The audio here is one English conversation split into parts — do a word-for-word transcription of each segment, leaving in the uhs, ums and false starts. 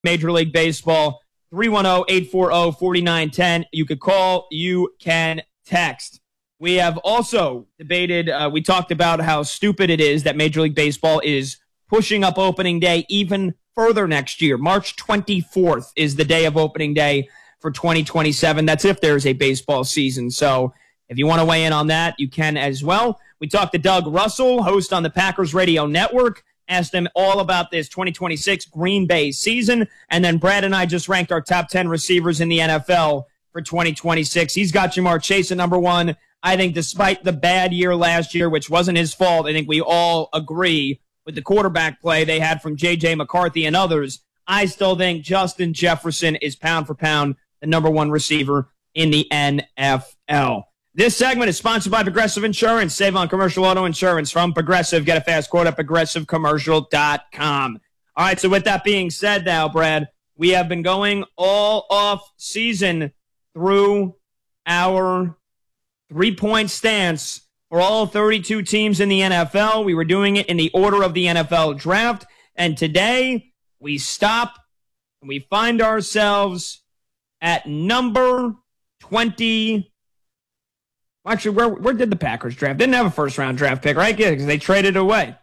Major League Baseball, three one zero, eight four zero, four nine one zero. You could call, you can text. We have also debated, uh, we talked about how stupid it is that Major League Baseball is pushing up opening day even further next year. March twenty-fourth is the day of opening day for twenty twenty-seven. That's if there's a baseball season. So if you want to weigh in on that, you can as well. We talked to Doug Russell, host on the Packers Radio Network, asked him all about this twenty twenty-six Green Bay season. And then Brad and I just ranked our top ten receivers in the N F L for twenty twenty-six. He's got Ja'Marr Chase at number one. I think despite the bad year last year, which wasn't his fault, I think we all agree with the quarterback play they had from J J McCarthy and others, I still think Justin Jefferson is pound for pound the number one receiver in the N F L. This segment is sponsored by Progressive Insurance. Save on commercial auto insurance from Progressive. Get a fast quote at progressive commercial dot com. All right, so with that being said now, Brad, we have been going all off season through our three-point stance for all thirty-two teams in the N F L. We were doing it in the order of the N F L draft. And today we stop and we find ourselves at number twenty. Actually, where where did the Packers draft? Didn't have a first-round draft pick, right? Yeah, because they traded it away.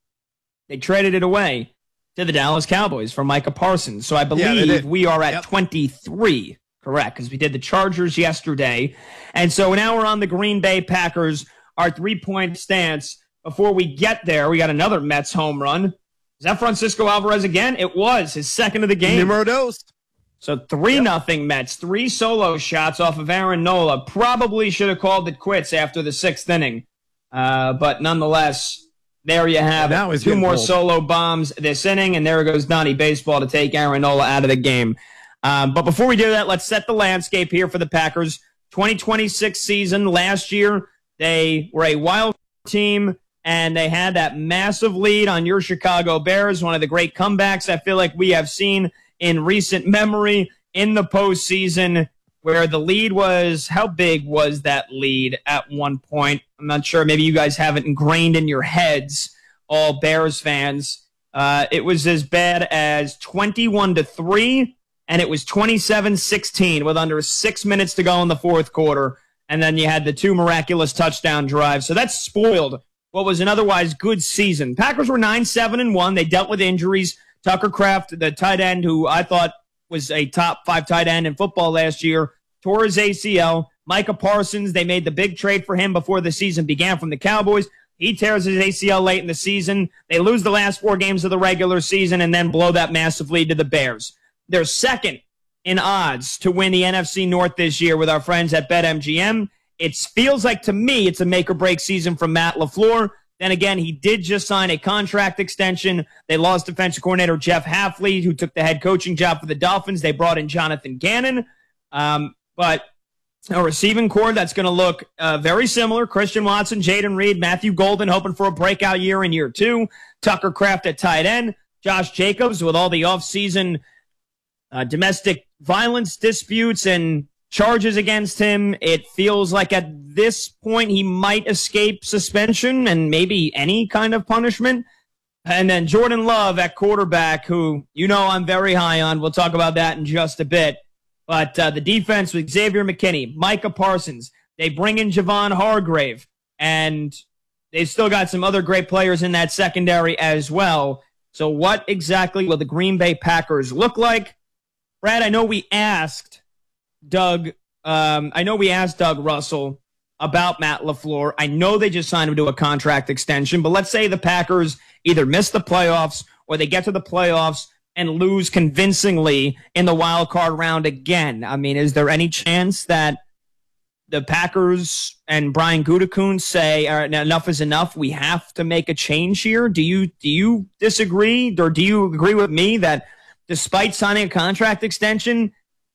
They traded it away to the Dallas Cowboys for Micah Parsons. So I believe yeah, we are at yep. twenty-three. Correct, because we did the Chargers yesterday. And so now we're on the Green Bay Packers, our three-point stance. Before we get there, we got another Mets home run. Is that Francisco Alvarez again? It was his second of the game. Numero dos. So three yep. nothing Mets, three solo shots off of Aaron Nola. Probably should have called it quits after the sixth inning. Uh, but nonetheless, there you have yeah, it. Two more cold. solo bombs this inning, and there goes Donnie Baseball to take Aaron Nola out of the game. Um, but before we do that, let's set the landscape here for the Packers. twenty twenty-six season, last year, they were a wild team, and they had that massive lead on your Chicago Bears, one of the great comebacks I feel like we have seen in recent memory in the postseason, where the lead was, how big was that lead at one point? I'm not sure. Maybe you guys have it ingrained in your heads, all Bears fans. Uh, it was as bad as twenty-one to three. And it was twenty-seven sixteen with under six minutes to go in the fourth quarter. And then you had the two miraculous touchdown drives. So that spoiled what was an otherwise good season. Packers were nine seven and one. They dealt with injuries. Tucker Kraft, the tight end, who I thought was a top five tight end in football last year, tore his A C L. Micah Parsons, they made the big trade for him before the season began from the Cowboys. He tears his A C L late in the season. They lose the last four games of the regular season and then blow that massive lead to the Bears. They're second in odds to win the N F C North this year with our friends at BetMGM. It feels like, to me, it's a make-or-break season from Matt LaFleur. Then again, he did just sign a contract extension. They lost defensive coordinator Jeff Hafley, who took the head coaching job for the Dolphins. They brought in Jonathan Gannon. Um, but a receiving core that's going to look uh, very similar. Christian Watson, Jaden Reed, Matthew Golden hoping for a breakout year in year two. Tucker Kraft at tight end. Josh Jacobs with all the offseason Uh, domestic violence disputes and charges against him. It feels like at this point he might escape suspension and maybe any kind of punishment. And then Jordan Love at quarterback, who you know I'm very high on. We'll talk about that in just a bit. But uh, the defense with Xavier McKinney, Micah Parsons, they bring in Javon Hargrave, and they've still got some other great players in that secondary as well. So what exactly will the Green Bay Packers look like? Brad, I know we asked Doug, um, I know we asked Doug Russell about Matt LaFleur. I know they just signed him to a contract extension, but let's say the Packers either miss the playoffs or they get to the playoffs and lose convincingly in the wild card round again. I mean, is there any chance that the Packers and Brian Gutekunst say, all right, now enough is enough, we have to make a change here? Do you do you disagree, or do you agree with me that despite signing a contract extension,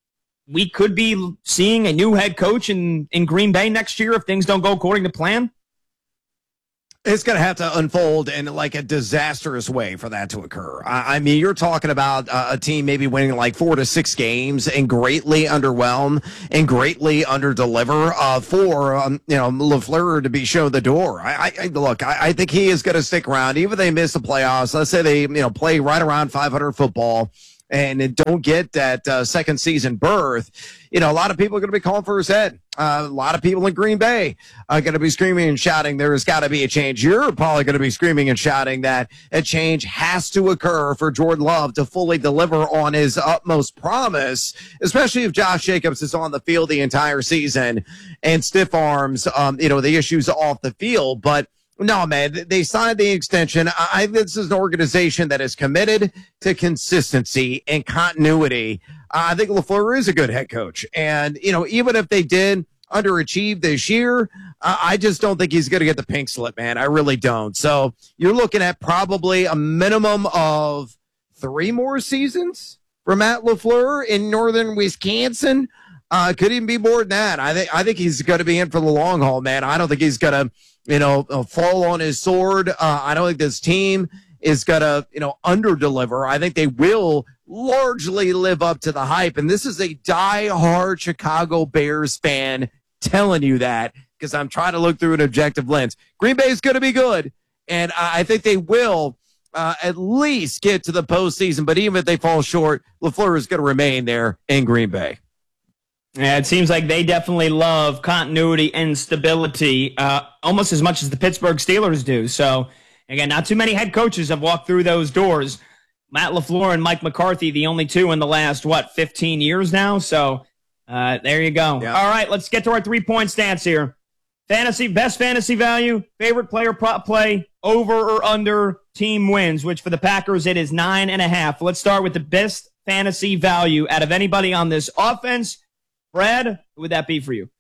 we could be seeing a new head coach in, in Green Bay next year if things don't go according to plan? It's going to have to unfold in like a disastrous way for that to occur. I, I mean, you're talking about uh, a team maybe winning like four to six games and greatly underwhelm and greatly underdeliver uh, for, um, you know, LaFleur to be shown the door. I, I look, I, I think he is going to stick around. Even if they miss the playoffs, let's say they, you know, play right around five hundred football and don't get that uh, second season berth, you know, a lot of people are going to be calling for his head. Uh, a lot of people in Green Bay are going to be screaming and shouting, there has got to be a change. You're probably going to be screaming and shouting that a change has to occur for Jordan Love to fully deliver on his utmost promise, especially if Josh Jacobs is on the field the entire season and stiff arms, um, you know, the issues off the field. But no, man, they signed the extension. I, this is an organization that is committed to consistency and continuity. I think LaFleur is a good head coach. And, you know, even if they did underachieve this year, uh, I just don't think he's going to get the pink slip, man. I really don't. So you're looking at probably a minimum of three more seasons for Matt LaFleur in northern Wisconsin. Uh, could even be more than that. I think, I think he's going to be in for the long haul, man. I don't think he's going to, you know, fall on his sword. Uh, I don't think this team is going to, you know, under-deliver. I think they will largely live up to the hype. And this is a die-hard Chicago Bears fan telling you that, because I'm trying to look through an objective lens. Green Bay is going to be good, and I think they will uh, at least get to the postseason. But even if they fall short, LaFleur is going to remain there in Green Bay. Yeah, it seems like they definitely love continuity and stability uh, almost as much as the Pittsburgh Steelers do. So, again, not too many head coaches have walked through those doors. Matt LaFleur and Mike McCarthy, the only two in the last, what, fifteen years now? So, uh, there you go. Yeah. All right, let's get to our three-point stance here. Fantasy, best fantasy value, favorite player prop play, over or under team wins, which for the Packers, it is nine and a half. Let's start with the best fantasy value out of anybody on this offense. Brad, who would that be for you?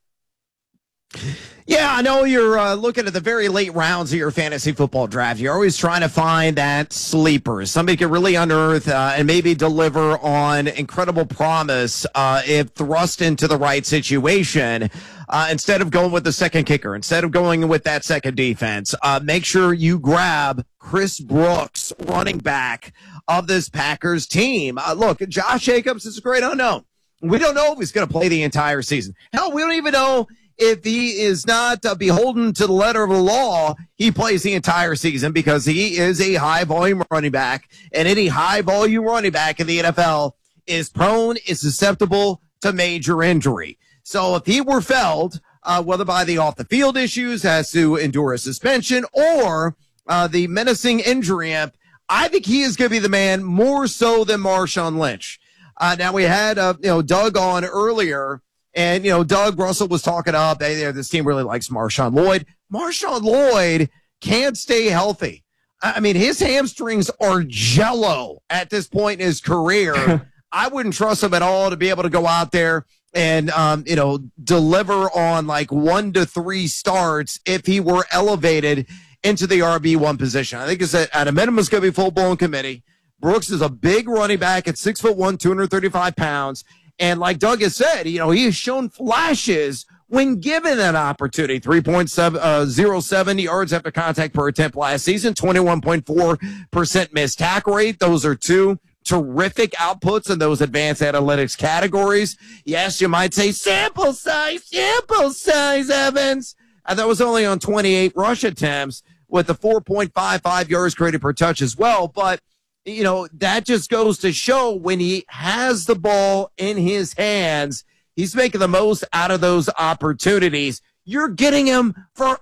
Yeah, I know you're uh, looking at the very late rounds of your fantasy football draft. You're always trying to find that sleeper, somebody can really unearth uh, and maybe deliver on incredible promise uh, if thrust into the right situation. Uh, instead of going with the second kicker, instead of going with that second defense, uh, make sure you grab Chris Brooks, running back of this Packers team. Uh, look, Josh Jacobs is a great unknown. We don't know if he's going to play the entire season. Hell, we don't even know if he is not uh, beholden to the letter of the law, he plays the entire season, because he is a high-volume running back, and any high-volume running back in the N F L is prone, is susceptible to major injury. So if he were felled, uh, whether by the off-the-field issues, has to endure a suspension, or uh, the menacing injury amp, I think he is going to be the man more so than Marshawn Lynch. Uh, now, we had, uh, you know, Doug on earlier, and, you know, Doug Russell was talking up, hey, this team really likes Marshawn Lloyd. Marshawn Lloyd can't stay healthy. I mean, his hamstrings are jello at this point in his career. I wouldn't trust him at all to be able to go out there and, um, you know, deliver on like one to three starts if he were elevated into the R B one position. I think it's at, at a minimum, it's going to be full-blown committee. Brooks is a big running back at six foot one, two hundred thirty-five pounds. And like Doug has said, you know, he has shown flashes when given an opportunity. three point oh seven yards after contact per attempt last season, twenty-one point four percent missed tackle rate. Those are two terrific outputs in those advanced analytics categories. Yes, you might say sample size, sample size, Evans. And that was only on twenty-eight rush attempts with the four point five five yards created per touch as well. But you know, that just goes to show when he has the ball in his hands, he's making the most out of those opportunities. You're getting him for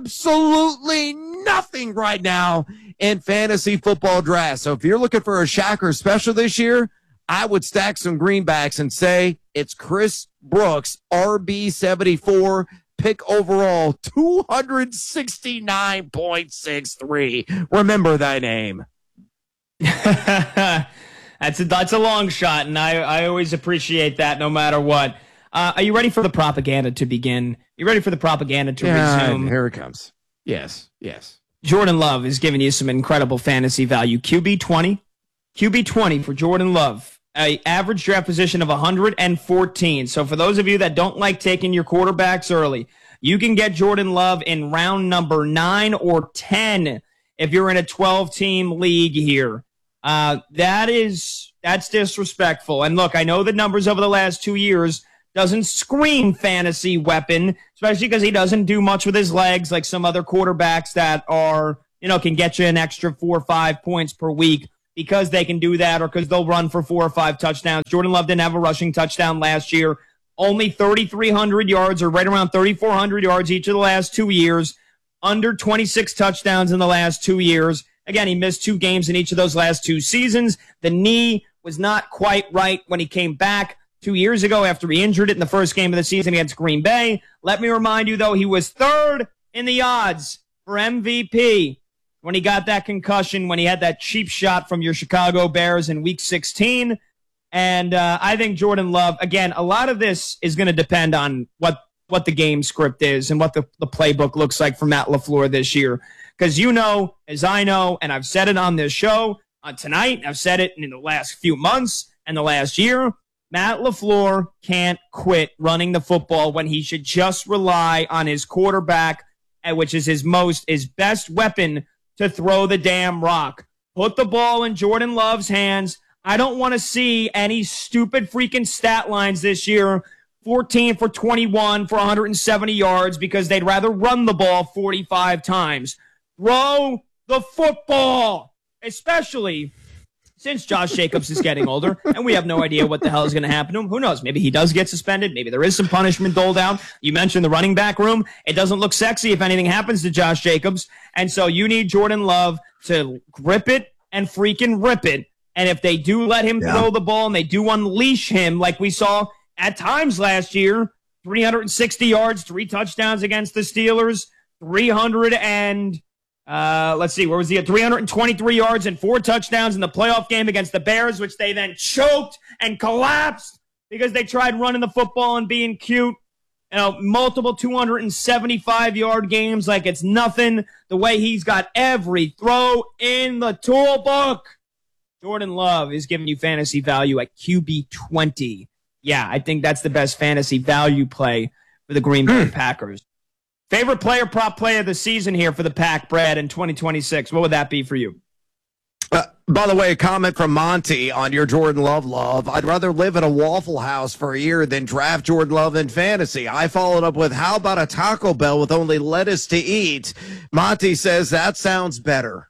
absolutely nothing right now in fantasy football draft. So if you're looking for a shocker special this year, I would stack some greenbacks and say it's Chris Brooks, R B seventy-four, pick overall, two sixty-nine point six three. Remember thy name. that's a that's a long shot, and I, I always appreciate that no matter what. Uh, are you ready for the propaganda to begin? You ready for the propaganda to yeah, resume? Here it comes. Yes, yes. Jordan Love is giving you some incredible fantasy value. Q B twenty. Q B twenty for Jordan Love. A average draft position of one hundred fourteen. So for those of you that don't like taking your quarterbacks early, you can get Jordan Love in round number nine or ten if you're in a twelve-team league here. Uh, that is, that's disrespectful. And look, I know the numbers over the last two years doesn't scream fantasy weapon, especially because he doesn't do much with his legs like some other quarterbacks that are, you know, can get you an extra four or five points per week because they can do that or because they'll run for four or five touchdowns. Jordan Love didn't have a rushing touchdown last year. Only thirty-three hundred yards or right around thirty-four hundred yards each of the last two years. Under twenty-six touchdowns in the last two years. Again, he missed two games in each of those last two seasons. The knee was not quite right when he came back two years ago after he injured it in the first game of the season against Green Bay. Let me remind you, though, he was third in the odds for M V P when he got that concussion, when he had that cheap shot from your Chicago Bears in week sixteen. And uh, I think Jordan Love, again, a lot of this is going to depend on what, what the game script is and what the, the playbook looks like for Matt LaFleur this year. Because you know, as I know, and I've said it on this show uh, tonight, I've said it in the last few months and the last year, Matt LaFleur can't quit running the football when he should just rely on his quarterback, which is his most, his best weapon to throw the damn rock. Put the ball in Jordan Love's hands. I don't want to see any stupid freaking stat lines this year. fourteen for twenty-one for one hundred seventy yards because they'd rather run the ball forty-five times. Throw the football, especially since Josh Jacobs is getting older, and we have no idea what the hell is going to happen to him. Who knows? Maybe he does get suspended. Maybe there is some punishment doled out. You mentioned the running back room. It doesn't look sexy if anything happens to Josh Jacobs, and so you need Jordan Love to grip it and freaking rip it. And if they do let him yeah. throw the ball and they do unleash him like we saw at times last year, three hundred sixty yards, three touchdowns against the Steelers, three hundred and uh, let's see, where was he at? three hundred twenty-three yards and four touchdowns in the playoff game against the Bears, which they then choked and collapsed because they tried running the football and being cute. You know, multiple two hundred seventy-five yard games like it's nothing. The way he's got every throw in the tool book. Jordan Love is giving you fantasy value at Q B twenty. Yeah, I think that's the best fantasy value play for the Green Bay Packers. Favorite player, prop play of the season here for the Pack, Brad, in twenty twenty-six. What would that be for you? Uh, by the way, a comment from Monty on your Jordan Love love. I'd rather live in a Waffle House for a year than draft Jordan Love in fantasy. I followed up with, how about a Taco Bell with only lettuce to eat? Monty says, that sounds better.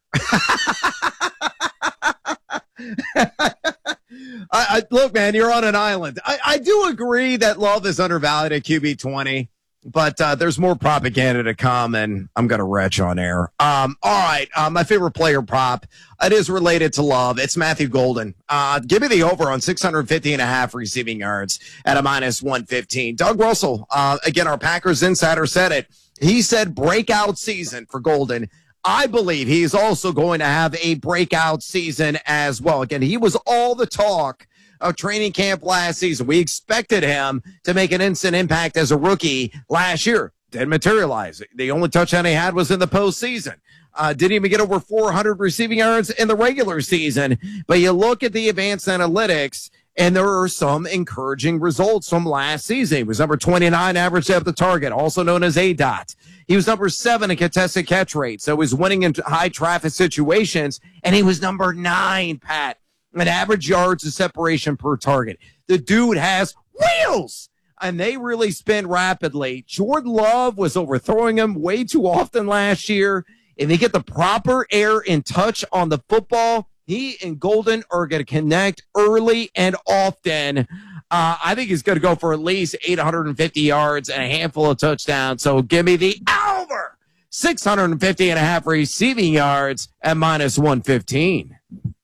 I, I, look, man, you're on an island. I, I do agree that Love is undervalued at Q B twenty, but uh, there's more propaganda to come, and I'm going to retch on air. Um, all right, uh, my favorite player prop, it is related to Love. It's Matthew Golden. Uh, give me the over on six hundred fifty and a half receiving yards at a minus one fifteen. Doug Russell, uh, again, our Packers insider said it. He said breakout season for Golden. I believe he's also going to have a breakout season as well. Again, he was all the talk of training camp last season. We expected him to make an instant impact as a rookie last year. Didn't materialize. The only touchdown he had was in the postseason. Uh, didn't even get over four hundred receiving yards in the regular season. But you look at the advanced analytics, and there are some encouraging results from last season. He was number twenty-nine average depth of target, also known as A D O T. He was number seven in contested catch rate, so he was winning in high traffic situations, and he was number nine, Pat, in average yards of separation per target. The dude has wheels, and they really spin rapidly. Jordan Love was overthrowing him way too often last year. If they get the proper air and touch on the football, he and Golden are going to connect early and often. Uh, I think he's going to go for at least eight hundred fifty yards and a handful of touchdowns. So give me the over six hundred fifty and a half receiving yards at minus one fifteen.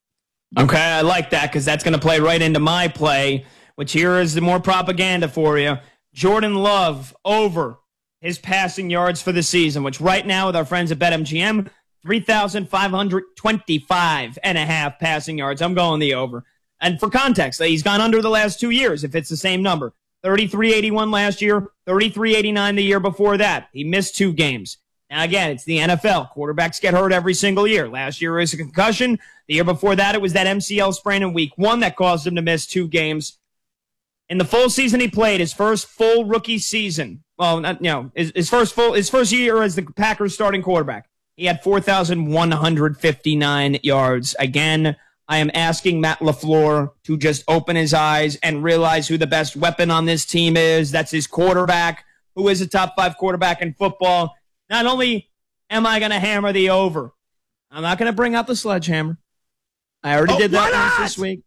Okay, I like that because that's going to play right into my play, which here is the more propaganda for you. Jordan Love over his passing yards for the season, which right now with our friends at BetMGM, three thousand five hundred twenty-five and a half passing yards. I'm going the over. And for context, he's gone under the last two years if it's the same number. thirty-three eighty-one last year, thirty-three eighty-nine the year before that. He missed two games. Now, again, it's the N F L. Quarterbacks get hurt every single year. Last year it was a concussion. The year before that, it was that M C L sprain in week one that caused him to miss two games. In the full season he played, his first full rookie season, well, not, you know, his, his first full, his first year as the Packers starting quarterback, he had four thousand one hundred fifty-nine yards. Again, I am asking Matt LaFleur to just open his eyes and realize who the best weapon on this team is. That's his quarterback, who is a top five quarterback in football. Not only am I going to hammer the over, I'm not going to bring out the sledgehammer. I already Oh, did that why once not? this week.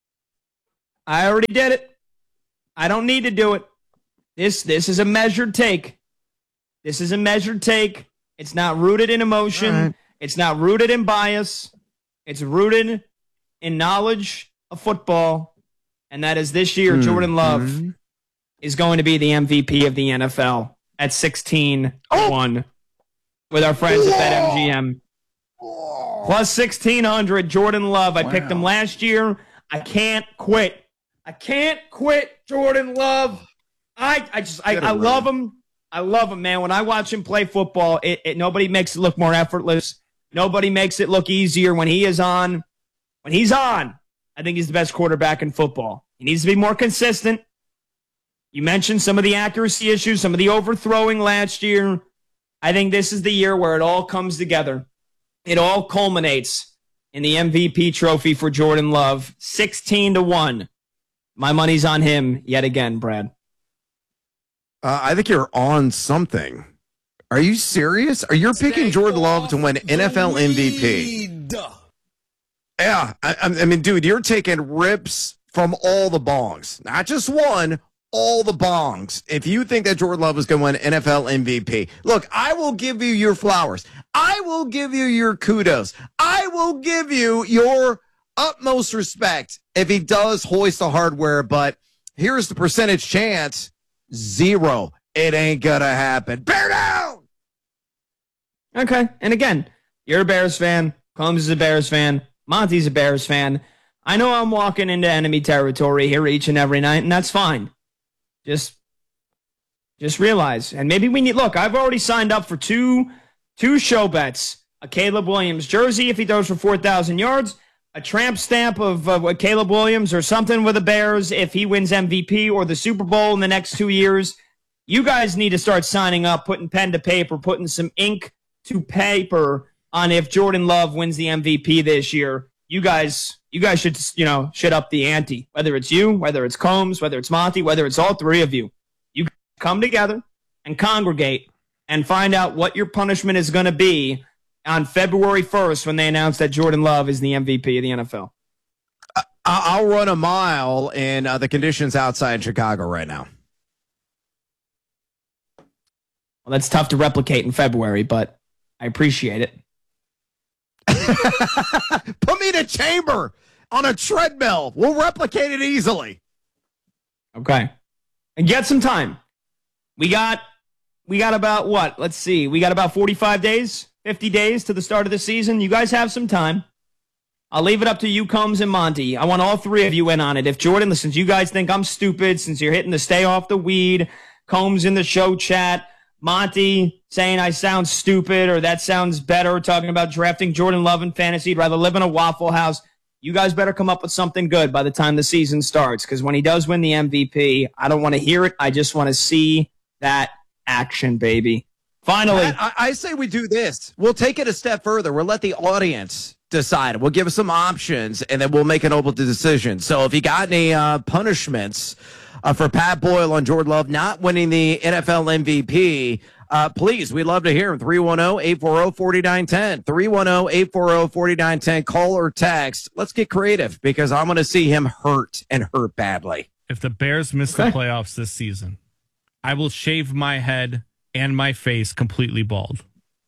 I already did it. I don't need to do it. This this is a measured take. This is a measured take. It's not rooted in emotion. All right. It's not rooted in bias. It's rooted in knowledge of football. And that is this year, Mm-hmm. Jordan Love is going to be the M V P of the N F L at sixteen to one with our friends at BetMGM. Plus sixteen hundred, Jordan Love. I Wow. picked him last year. I can't quit. I can't quit Jordan Love. I, I just, I, Get it I right. love him. I love him, man. When I watch him play football, it, it nobody makes it look more effortless. Nobody makes it look easier when he is on. When he's on, I think he's the best quarterback in football. He needs to be more consistent. You mentioned some of the accuracy issues, some of the overthrowing last year. I think this is the year where it all comes together. It all culminates in the M V P trophy for Jordan Love, sixteen to one. My money's on him yet again, Brad. Uh, I think you're on something. Are you serious? Are you picking Jordan Love to win N F L M V P? Yeah, I, I mean, dude, you're taking rips from all the bongs, not just one, all the bongs. If you think that Jordan Love is going to win N F L M V P, look, I will give you your flowers. I will give you your kudos. I will give you your utmost respect if he does hoist the hardware. But here's the percentage chance: zero. It ain't gonna happen. Bear down. Okay. And again, you're a Bears fan. Combs is a Bears fan. Monty's a Bears fan. I know I'm walking into enemy territory here each and every night, and that's fine. Just, just realize, and maybe we need, look, I've already signed up for two, two show bets. A Caleb Williams jersey if he throws for four thousand yards. A tramp stamp of uh, Caleb Williams or something with the Bears if he wins M V P or the Super Bowl in the next two years. You guys need to start signing up, putting pen to paper, putting some ink to paper on if Jordan Love wins the M V P this year. You guys, you guys should, you know, shut up the ante. Whether it's you, whether it's Combs, whether it's Monty, whether it's all three of you, you come together and congregate and find out what your punishment is going to be on February first when they announce that Jordan Love is the M V P of the N F L. I'll run a mile in uh, the conditions outside Chicago right now. Well, that's tough to replicate in February, but I appreciate it. Put me in a chamber on a treadmill. We'll replicate it easily. Okay. And get some time. We got we got about what? Let's see. We got about forty-five days, fifty days to the start of the season. You guys have some time. I'll leave it up to you, Combs and Monty. I want all three of you in on it. If Jordan, since you guys think I'm stupid, since you're hitting the stay off the weed, Combs in the show chat, Monty saying I sound stupid or that sounds better, talking about drafting Jordan Love in fantasy, he'd rather live in a Waffle House. You guys better come up with something good by the time the season starts, because when he does win the M V P, I don't want to hear it. I just want to see that action, baby. Finally. Matt, I, I say we do this. We'll take it a step further. We'll let the audience decide. We'll give us some options, and then we'll make an open decision. So if you got any uh, punishments uh, for Pat Boyle on Jordan Love not winning the N F L M V P, uh, please, we'd love to hear him. three one zero, eight four zero, four nine one zero. three one zero, eight four zero, four nine one zero. Call or text. Let's get creative, because I'm going to see him hurt and hurt badly. If the Bears miss Okay. the playoffs this season, I will shave my head and my face completely bald.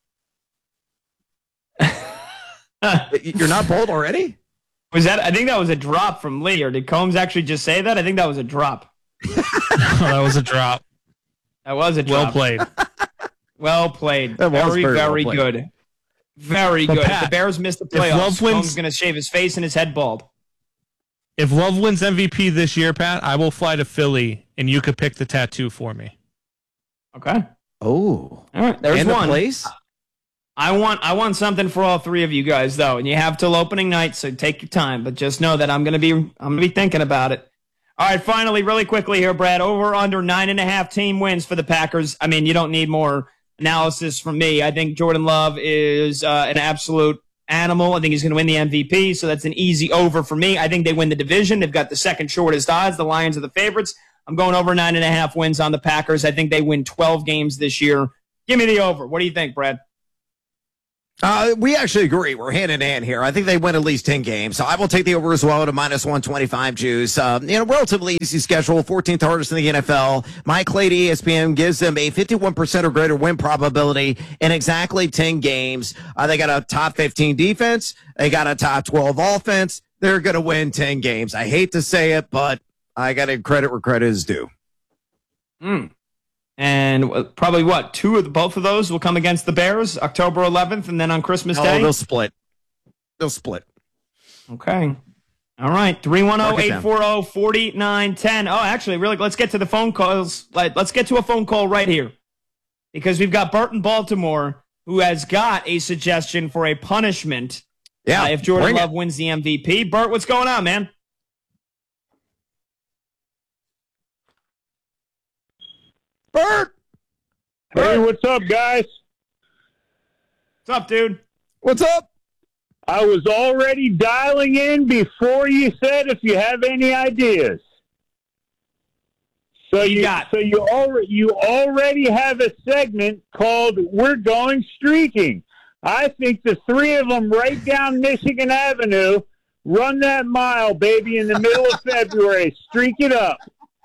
You're not bold already? Was that? I think that was a drop from Lee, or did Combs actually just say that? I think that was a drop. That was a drop. That was a Well drop. played. Well played. That was Very, very well very played. good. Very But good. Pat, if the Bears miss the if playoffs, Love wins- Combs going to shave his face and his head bald. If Love wins M V P this year, Pat, I will fly to Philly and you could pick the tattoo for me. Okay. Oh. All right. There's And the one. place? I want I want something for all three of you guys though, and you have till opening night, so take your time. But just know that I'm gonna be I'm gonna be thinking about it. All right, finally, really quickly here, Brad. Over under nine and a half team wins for the Packers. I mean, you don't need more analysis from me. I think Jordan Love is uh, an absolute animal. I think he's going to win the M V P, so that's an easy over for me. I think they win the division. They've got the second shortest odds. The Lions are the favorites. I'm going over nine and a half wins on the Packers. I think they win twelve games this year. Give me the over. What do you think, Brad? Uh, we actually agree. We're hand in hand here. I think they win at least ten games. So I will take the over as well to minus one twenty-five juice. Um, you know, relatively easy schedule, fourteenth hardest in the N F L. Mike Clay, E S P N gives them a fifty-one percent or greater win probability in exactly ten games. Uh, they got a top fifteen defense. They got a top twelve offense. They're going to win ten games. I hate to say it, but I got to credit where credit is due. Hmm. And probably what, two of the, both of those will come against the Bears, October eleventh, and then on Christmas Oh, Day? they'll split. They'll split. Okay. All right. three one zero, eight four zero, four nine one zero. Oh, actually, really, let's get to the phone calls. Let's get to a phone call right here. Because we've got Bert in Baltimore, who has got a suggestion for a punishment yeah, uh, if Jordan Love it. wins the M V P. Bert, what's going on, man? Bert! Hey, what's up, guys? What's up, dude? What's up? I was already dialing in before you said if you have any ideas. So you you, got? so you already you already have a segment called "We're Going Streaking." I think the three of them right down Michigan Avenue run that mile, baby, in the middle of February. Streak it up.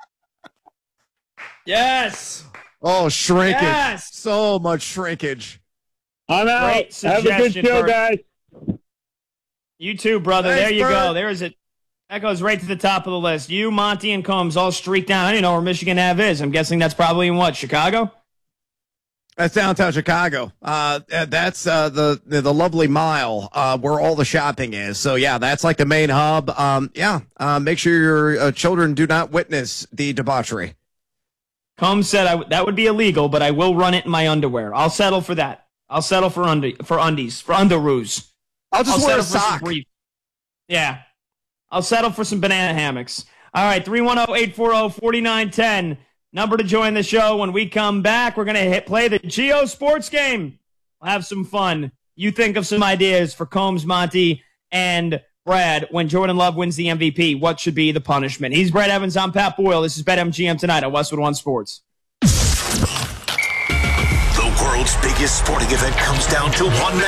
Yes. Oh, shrinkage. Yes. So much shrinkage. I'm out. Great Have a good suggestion, show, Bert. guys. You too, brother. Thanks, there you Bert. go. There is it. That goes right to the top of the list. You, Monty, and Combs all streaked down. I don't even know where Michigan Ave is. I'm guessing that's probably in what, Chicago? That's downtown Chicago. Uh, that's uh, the, the the lovely mile uh, where all the shopping is. So yeah, that's like the main hub. Um, yeah, uh, make sure your uh, children do not witness the debauchery. Combs said I w- that would be illegal, but I will run it in my underwear. I'll settle for that. I'll settle for undi- for undies, for underoos. I'll just I'll wear a settle for some sock. brief- Yeah. I'll settle for some banana hammocks. All right, three one zero, eight four zero, four nine one zero. Number to join the show. When we come back, we're going to hit play the Geo Sports Game. We'll have some fun. You think of some ideas for Combs, Monty, and Brad when Jordan Love wins the M V P. What should be the punishment? He's Brad Evans. I'm Pat Boyle. This is BetMGM tonight on Westwood One Sports. The world's biggest sporting event comes down to one